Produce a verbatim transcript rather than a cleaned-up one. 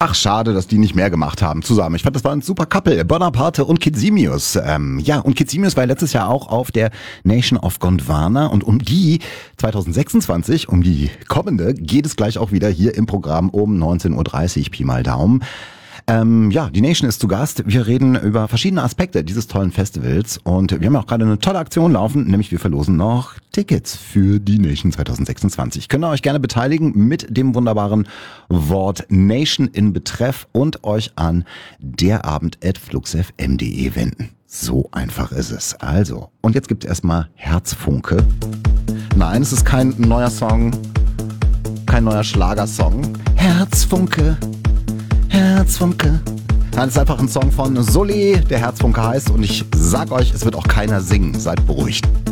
Ach, schade, dass die nicht mehr gemacht haben zusammen. Ich fand, das war ein super Couple. Bonaparte und Kid Simius. Ähm, ja, und Kid Simius war letztes Jahr auch auf der Nation of Gondwana. Und um die zwanzig sechsundzwanzig, um die kommende, geht es gleich auch wieder hier im Programm um neunzehn Uhr dreißig, Pi mal Daumen. Ähm, ja, die Nation ist zu Gast. Wir reden über verschiedene Aspekte dieses tollen Festivals und wir haben auch gerade eine tolle Aktion laufen, nämlich wir verlosen noch Tickets für die Nation zwanzig sechsundzwanzig. Könnt ihr euch gerne beteiligen mit dem wunderbaren Wort Nation in Betreff und euch an derabend at fluxfm punkt de wenden. So einfach ist es. Also, und jetzt gibt es erstmal Herzfunke. Nein, es ist kein neuer Song, kein neuer Schlagersong. Herzfunke. Herzfunke. Nein, es ist einfach ein Song von Soli, der Herzfunke heißt und ich sag euch, es wird auch keiner singen. Seid beruhigt.